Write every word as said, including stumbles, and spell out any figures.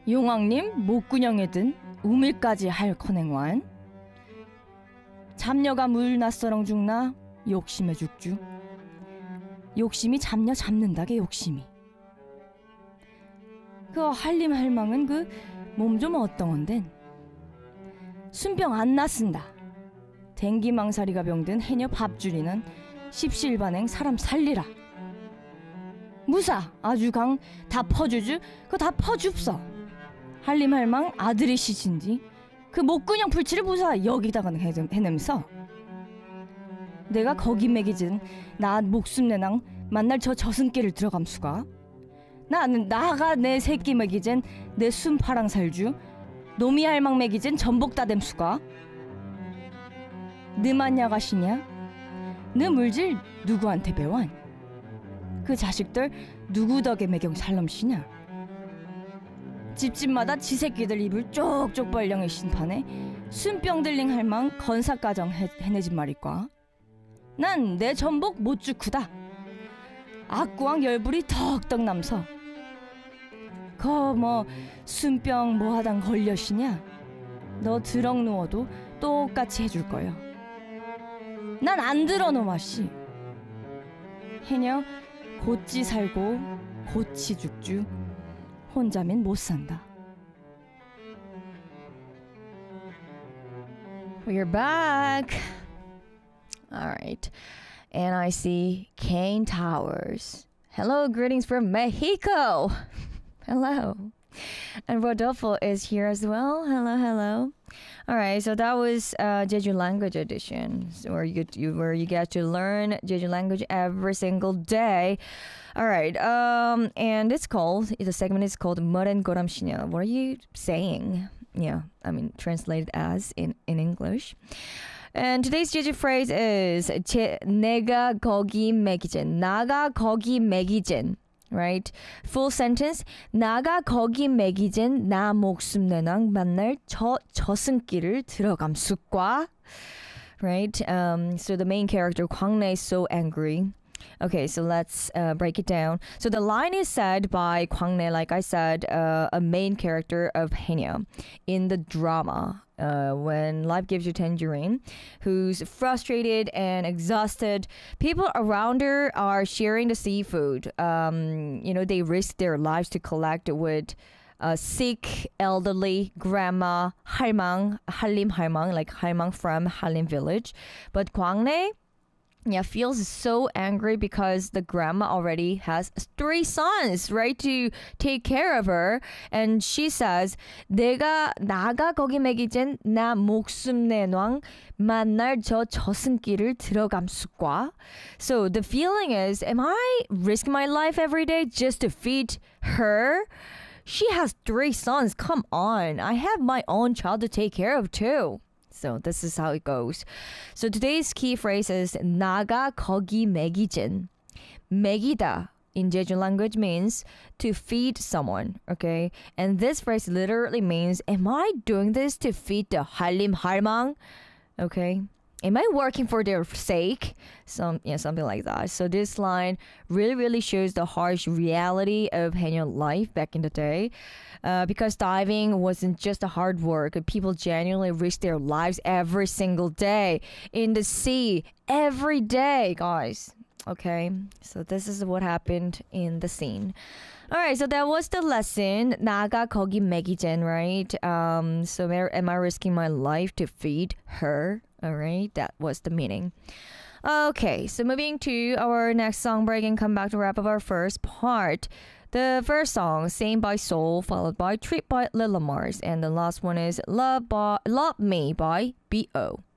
용왕님 목구녕에 든 우밀까지 할 커냉완 잡녀가 물 낯서렁 죽나 욕심에 죽주 욕심이 잡녀 잡는다게 욕심이 그 한림 할망은 그 몸 좀 어떤건덴 순병 안 났쓴다 댕기망사리가 병든 해녀 밥줄이는 십시일반행 사람 살리라 무사 아주 강 다 퍼주주 그거 다 퍼줍서 한림 할망 아들이 시신지 그 목구녕 풀칠을 무사 여기다가 해냄서 내가 거기 매기진 나 목숨 내낭 만날 저 저승길을 들어감수가 나는 나가 내 새끼 매기진 내 순파랑 살주 노미 할망 매기진 전복 다댐수가 느만 야가시냐 느 물질 누구한테 배완 그 자식들 누구 덕에 매경 살럼시냐 집집마다 지 새끼들 입을 쪽쪽 벌령의 신판에 순병들링 할망 건사가정 해, 해내진 말이과 난 내 전복 못 주쿠다 악구왕 열불이 덕덕 남서 거 뭐 순병 뭐하단 걸려시냐 너 드렁 누워도 똑같이 해줄 거요 난 안 들어 놈아씨 해녀 곧지 살고 곧지 죽주 혼자면 못 산다. We're back. All right. And I see Kane Towers. Hello, greetings from Mexico. Hello. And Rodolfo is here as well. Hello, hello. All right, so that was uh, Jeju language edition, so where you get you where you get to learn Jeju language every single day. All right, um, and it's called the segment is called Meren Goramshinya. What are you saying? Yeah, I mean translated as in in English. And today's Jeju phrase is 제, 내가 거기 매기진. 나가 거기 매기진. Right? Full sentence. 나가 거기 매기진 나 목숨 내낭 만날 저 저승길을 들어감수과. Right? Um, so the main character Kwang Na is so angry. Okay, so let's uh, break it down. So the line is said by Kwang Na, like I said, uh, a main character of Haenyeo in the drama. Uh, when life gives you tangerine, who's frustrated and exhausted. People around her are sharing the seafood. Um, you know, they risk their lives to collect with uh, sick, elderly, grandma, 할망, 한림 할망, like 할망 from Hanlim village. But Kwang Na, yeah, feels so angry because the grandma already has three sons, right, to take care of her. And she says, 내가 나가 거기 매기진 나 목숨 내놔 만날 저 저승길을 들어감수과. So the feeling is, am I risking my life every day just to feed her? She has three sons. Come on. I have my own child to take care of too. So this is how it goes. So today's key phrase is 나가 거기 매기진. 매기다 in Jeju language means to feed someone, okay? And this phrase literally means, am I doing this to feed the 한림 할망? Okay? Am I working for their sake? Some, yeah, something like that. So this line really, really shows the harsh reality of Haenyeo life back in the day. Uh, because diving wasn't just a hard work. People genuinely risk their lives every single day in the sea, every day, guys. Okay, so this is what happened in the scene. All right, so that was the lesson. 나가 거기 매기진, right? Um, so am I risking my life to feed her? All right, that was the meaning. Okay, so moving to our next song break and come back to wrap up our first part. The first song, Same by Soul, followed by Trip by Lil Mars. And the last one is Love, by, Love Me by B O